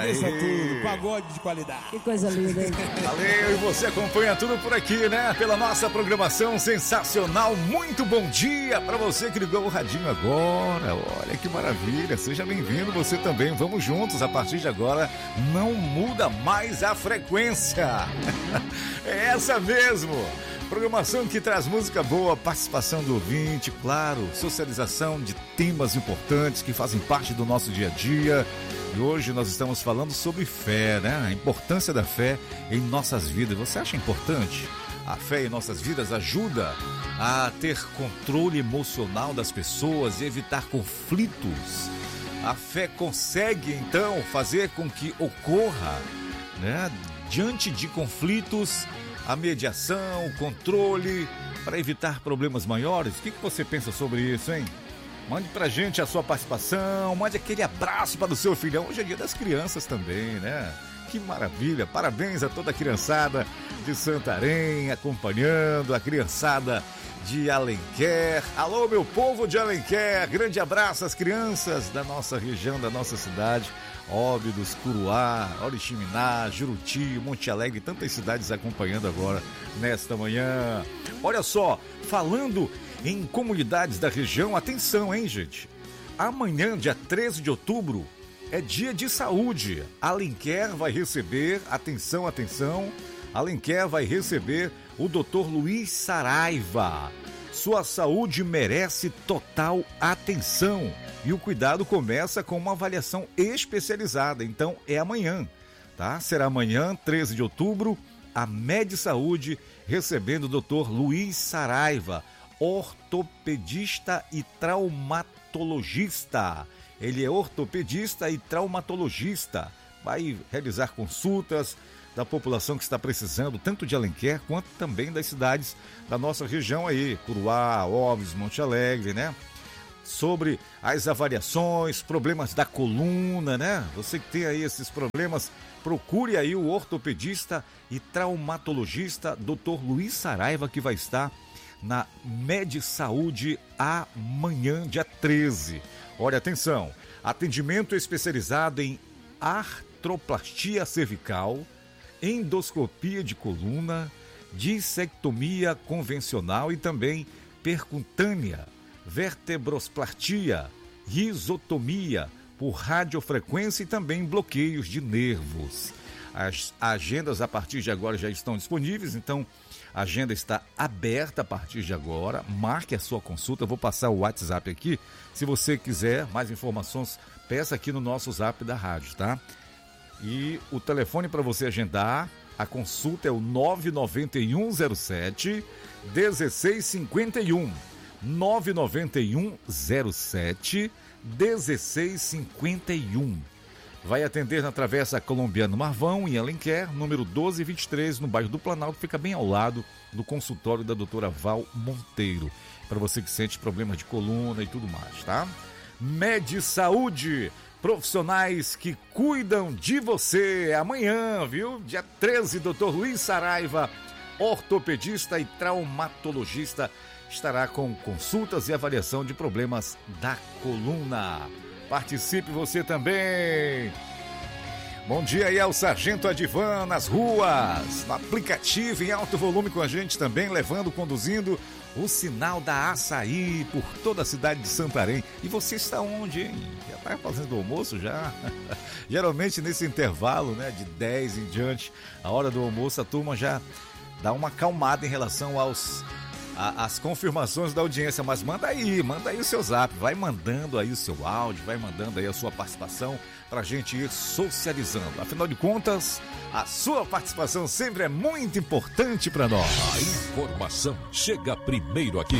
Isso é tudo, pagode de qualidade. Que coisa linda, hein? Valeu, e você acompanha tudo por aqui, né? Pela nossa programação sensacional. Muito bom dia para você que ligou o radinho agora. Olha que maravilha, seja bem-vindo você também. Vamos juntos, a partir de agora não muda mais a frequência. É essa mesmo. Programação que traz música boa, participação do ouvinte, claro, socialização de temas importantes que fazem parte do nosso dia a dia. E hoje nós estamos falando sobre fé, né? A importância da fé em nossas vidas. Você acha importante? A fé em nossas vidas ajuda a ter controle emocional das pessoas e evitar conflitos. A fé consegue, então, fazer com que ocorra, né, diante de conflitos, a mediação, o controle, para evitar problemas maiores. O que você pensa sobre isso, hein? Mande pra gente a sua participação, mande aquele abraço para o seu filhão. Hoje é dia das crianças também, né? Que maravilha, parabéns a toda a criançada de Santarém, acompanhando a criançada de Alenquer. Alô, meu povo de Alenquer, grande abraço às crianças da nossa região, da nossa cidade. Óbidos, Curuá, Oriximiná, Juruti, Monte Alegre, tantas cidades acompanhando agora nesta manhã. Olha só, falando em comunidades da região, atenção, hein, gente? Amanhã, dia 13 de outubro, é dia de saúde. Alenquer vai receber, atenção, Alenquer vai receber o Dr. Luiz Saraiva. Sua saúde merece total atenção. E o cuidado começa com uma avaliação especializada. Então é amanhã, tá? Será amanhã, 13 de outubro, a Med Saúde recebendo o Dr. Luiz Saraiva, ortopedista e traumatologista. Ele é ortopedista e traumatologista. Vai realizar consultas da população que está precisando, tanto de Alenquer quanto também das cidades da nossa região aí, Curuá, Óbidos, Monte Alegre, né? Sobre as avaliações, problemas da coluna, né? Você que tem aí esses problemas, procure aí o ortopedista e traumatologista Dr. Luiz Saraiva, que vai estar na Med Saúde amanhã, dia 13. Olha, atenção, atendimento especializado em artroplastia cervical, endoscopia de coluna, dissectomia convencional e também percutânea, vertebrosplastia, risotomia por radiofrequência e também bloqueios de nervos. As agendas a partir de agora já estão disponíveis, então a agenda está aberta a partir de agora. Marque a sua consulta, eu vou passar o WhatsApp aqui. Se você quiser mais informações, peça aqui no nosso Zap da rádio, tá? E o telefone para você agendar a consulta é o 99107 1651. 99107 1651. Vai atender na Travessa Colombiano Marvão, em Alenquer, número 1223, no bairro do Planalto, fica bem ao lado do consultório da doutora Val Monteiro, para você que sente problemas de coluna e tudo mais, tá? Med Saúde, profissionais que cuidam de você. Amanhã, viu? Dia 13, Dr. Luiz Saraiva, ortopedista e traumatologista, estará com consultas e avaliação de problemas da coluna. Participe você também. Bom dia aí ao Sargento Adivan nas ruas, no aplicativo em alto volume com a gente também, conduzindo o sinal da Açaí por toda a cidade de Santarém. E você está onde, hein? Já está fazendo almoço já? Geralmente nesse intervalo, né, de 10 em diante, a hora do almoço, a turma já dá uma acalmada em relação as confirmações da audiência, mas manda aí o seu zap, vai mandando aí o seu áudio, vai mandando aí a sua participação pra gente ir socializando. Afinal de contas, a sua participação sempre é muito importante para nós. A informação chega primeiro aqui.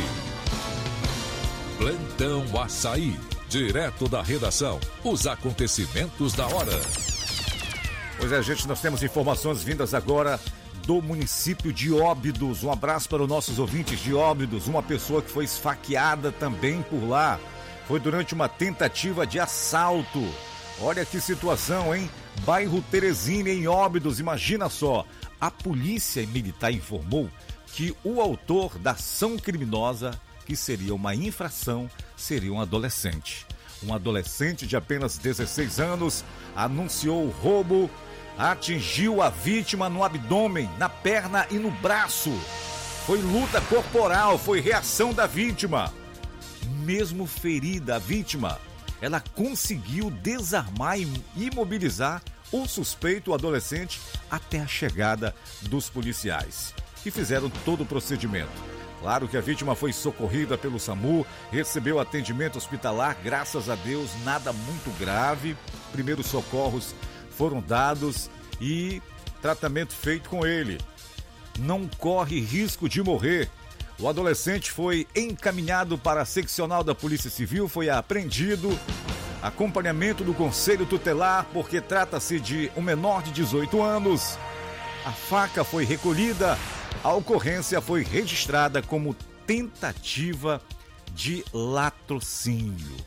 Plantão Açaí, direto da redação, os acontecimentos da hora. Pois é, gente, nós temos informações vindas agora do município de Óbidos. Um abraço para os nossos ouvintes de Óbidos. Uma pessoa que foi esfaqueada também por lá. Foi durante uma tentativa de assalto. Olha que situação, hein? Bairro Teresina, em Óbidos. Imagina só. A polícia militar informou que o autor da ação criminosa, que seria uma infração, seria um adolescente. Um adolescente de apenas 16 anos anunciou o roubo, atingiu a vítima no abdômen, na perna e no braço. Foi luta corporal, foi reação da vítima. Mesmo ferida, a vítima, ela conseguiu desarmar e imobilizar o suspeito, o adolescente, até a chegada dos policiais, que fizeram todo o procedimento. Claro que a vítima foi socorrida pelo SAMU, recebeu atendimento hospitalar, graças a Deus, nada muito grave. Primeiros socorros foram dados e tratamento feito com ele. Não corre risco de morrer. O adolescente foi encaminhado para a seccional da Polícia Civil, foi apreendido. Acompanhamento do Conselho Tutelar, porque trata-se de um menor de 18 anos. A faca foi recolhida. A ocorrência foi registrada como tentativa de latrocínio.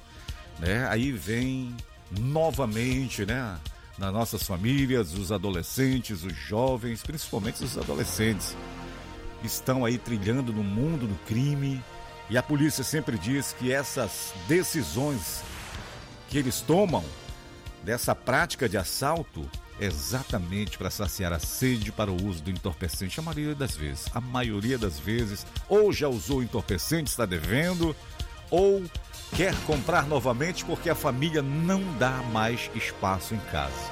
Aí vem novamente, nas nossas famílias, os adolescentes, os jovens, principalmente os adolescentes, estão aí trilhando no mundo do crime, e a polícia sempre diz que essas decisões que eles tomam dessa prática de assalto é exatamente para saciar a sede para o uso do entorpecente. A maioria das vezes, ou já usou entorpecente, está devendo, ou quer comprar novamente porque a família não dá mais espaço em casa.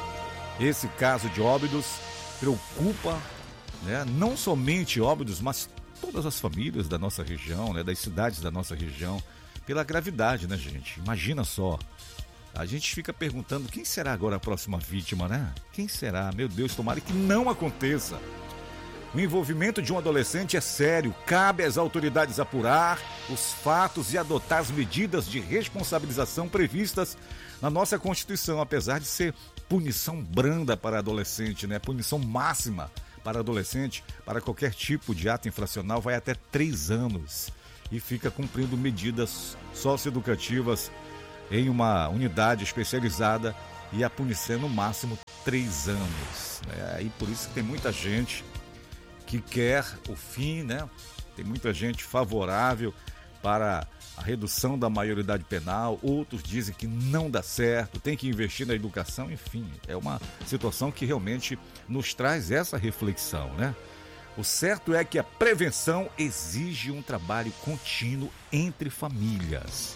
Esse caso de Óbidos preocupa, não somente Óbidos, mas todas as famílias da nossa região, das cidades da nossa região, pela gravidade, gente? Imagina só. A gente fica perguntando quem será agora a próxima vítima, Quem será? Meu Deus, tomara que não aconteça. O envolvimento de um adolescente é sério. Cabe às autoridades apurar os fatos e adotar as medidas de responsabilização previstas na nossa Constituição, apesar de ser punição branda para adolescente, Punição máxima para adolescente, para qualquer tipo de ato infracional, vai até 3 anos. E fica cumprindo medidas socioeducativas em uma unidade especializada, e a punição é no máximo 3 anos. E por isso que tem muita gente que quer o fim, Tem muita gente favorável para a redução da maioridade penal, outros dizem que não dá certo, tem que investir na educação, enfim, é uma situação que realmente nos traz essa reflexão, O certo é que a prevenção exige um trabalho contínuo entre famílias.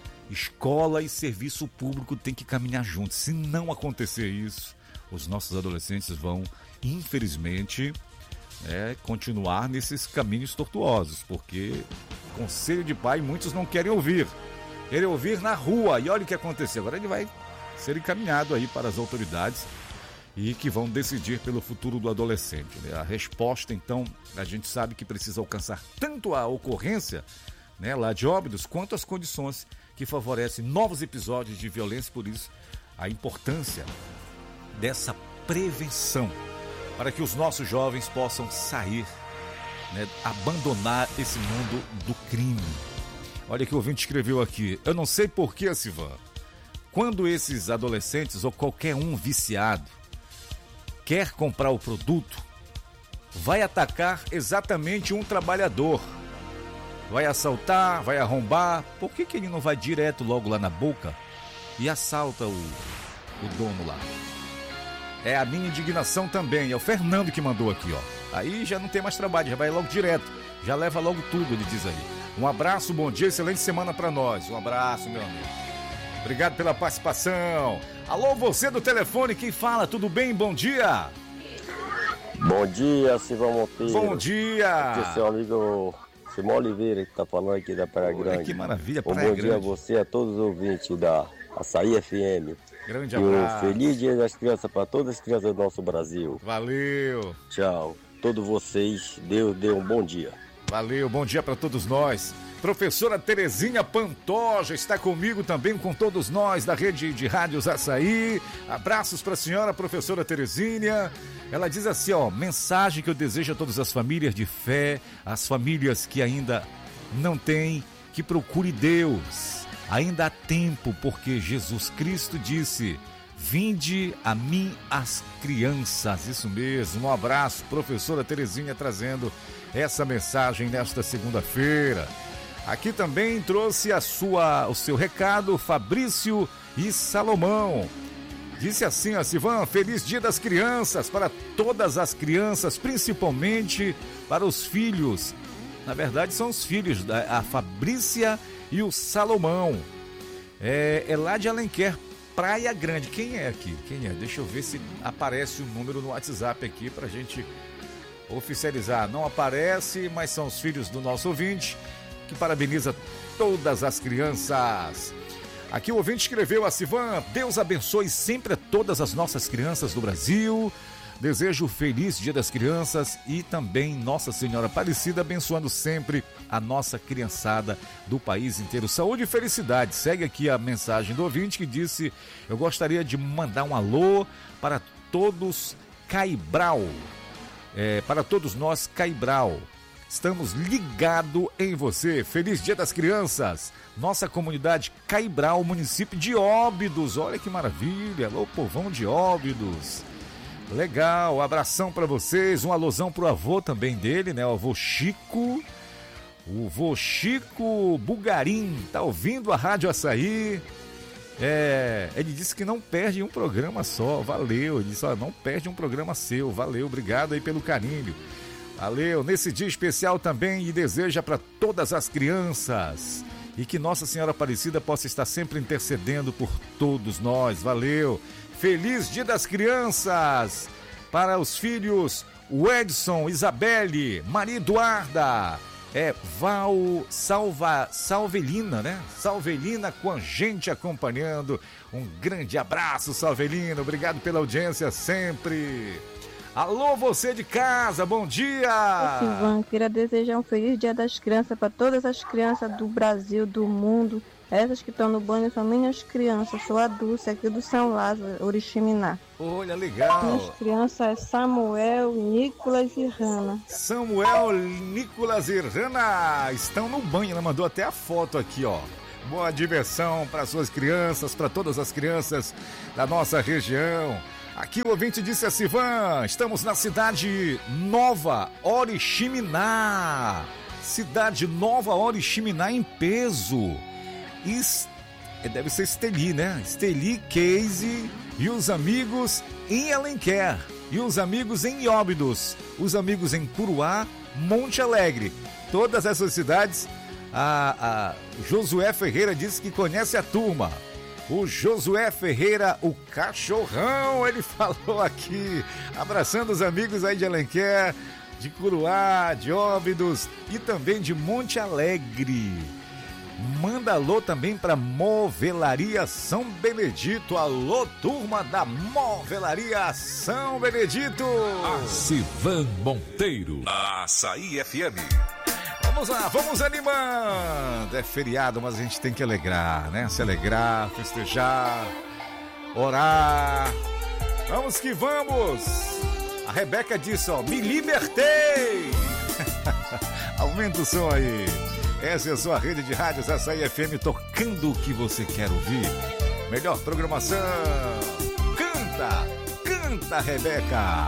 Escola e serviço público têm que caminhar juntos. Se não acontecer isso, os nossos adolescentes vão, infelizmente, continuar nesses caminhos tortuosos, porque conselho de pai muitos não querem ouvir. Querem ouvir na rua. E olha o que aconteceu. Agora ele vai ser encaminhado aí para as autoridades e que vão decidir pelo futuro do adolescente. A resposta, então, a gente sabe que precisa alcançar tanto a ocorrência, lá de Óbidos, quanto as condições que favorecem novos episódios de violência. Por isso, a importância dessa prevenção, para que os nossos jovens possam sair, abandonar esse mundo do crime. Olha que o ouvinte escreveu aqui: eu não sei porquê, Sivan, quando esses adolescentes ou qualquer um viciado quer comprar o produto, vai atacar exatamente um trabalhador. Vai assaltar, vai arrombar. Por que ele não vai direto logo lá na boca e assalta o dono lá? É a minha indignação também. É o Fernando que mandou aqui, Aí já não tem mais trabalho, já vai logo direto. Já leva logo tudo, ele diz aí. Um abraço, bom dia, excelente semana para nós. Um abraço, meu amigo. Obrigado pela participação. Alô, você do telefone, quem fala? Tudo bem? Bom dia. Bom dia, Silvão Monteiro. Bom dia. Aqui é seu amigo Simão Oliveira, que está falando aqui da Praia Grande. Que maravilha, Praia Grande. Bom dia a você, a todos os ouvintes da Açaí FM. Grande abraço. E um feliz dia das crianças para todas as crianças do nosso Brasil. Valeu. Tchau. Todos vocês, Deus dê um bom dia. Valeu, bom dia para todos nós. Professora Terezinha Pantoja está comigo também, com todos nós da rede de rádios Açaí. Abraços para a senhora, professora Terezinha. Ela diz assim, mensagem que eu desejo a todas as famílias de fé, as famílias que ainda não têm, que procure Deus. Ainda há tempo, porque Jesus Cristo disse: vinde a mim as crianças. Isso mesmo, um abraço, professora Terezinha, trazendo essa mensagem nesta segunda-feira. Aqui também trouxe o seu recado, Fabrício e Salomão. Disse assim, ó, Sivan, feliz dia das crianças para todas as crianças, principalmente para os filhos. Na verdade são os filhos, a Fabrícia e o Salomão. É lá de Alenquer, Praia Grande. Quem é aqui? Quem é? Deixa eu ver se aparece o número no WhatsApp aqui pra gente oficializar. Não aparece, mas são os filhos do nosso ouvinte, que parabeniza todas as crianças. Aqui o ouvinte escreveu a Sivan, Deus abençoe sempre a todas as nossas crianças do Brasil. Desejo feliz Dia das Crianças e também Nossa Senhora Aparecida abençoando sempre a nossa criançada do país inteiro. Saúde e felicidade. Segue aqui a mensagem do ouvinte que disse, eu gostaria de mandar um alô para todos Caibral. Para todos nós Caibral. Estamos ligados em você. Feliz Dia das Crianças. Nossa comunidade Caibral, município de Óbidos. Olha que maravilha. Alô, povão de Óbidos. Legal, abração para vocês. Um alôzão pro avô também dele, né? O avô Chico. O vô Chico Bugarim. Tá ouvindo a Rádio Açaí. Ele disse que não perde um programa só. Valeu. Ele disse, ó, não perde um programa seu. Valeu, obrigado aí pelo carinho. Valeu, nesse dia especial também e deseja para todas as crianças e que Nossa Senhora Aparecida possa estar sempre intercedendo por todos nós. Valeu, feliz Dia das Crianças para os filhos o Edson, Isabelle, Maria Eduarda, Salvelina, né? Salvelina com a gente acompanhando. Um grande abraço, Salvelina, obrigado pela audiência sempre. Alô, você de casa, bom dia! Sivan, queria desejar um feliz Dia das Crianças para todas as crianças do Brasil, do mundo. Essas que estão no banho são minhas crianças. Sou a Dulce, aqui do São Lázaro, Oriximiná. Olha, legal! Minhas crianças é Samuel, Nicolas e Rana. Samuel, Nicolas e Rana estão no banho. Ela mandou até a foto aqui, ó. Boa diversão para suas crianças, para todas as crianças da nossa região. Aqui o ouvinte disse a Sivan, estamos na cidade Nova Oriximiná. Cidade Nova Oriximiná em peso. Deve ser Esteli, né? Esteli, Casey e os amigos em Alenquer. E os amigos em Óbidos. Os amigos em Puruá, Monte Alegre. Todas essas cidades, a Josué Ferreira disse que conhece a turma. O Josué Ferreira, o cachorrão, ele falou aqui, abraçando os amigos aí de Alenquer, de Curuá, de Óbidos e também de Monte Alegre. Manda alô também para Movelaria São Benedito. Alô, turma da Movelaria São Benedito. A Sivan Monteiro, a Açaí FM. Vamos lá, vamos animando. É feriado, mas a gente tem que alegrar, né? Se alegrar, festejar, orar. Vamos que vamos. A Rebeca disse, ó, me libertei. Aumenta o som aí. Essa é a sua rede de rádios Açaí FM, tocando o que você quer ouvir. Melhor programação. Canta, canta, Rebeca.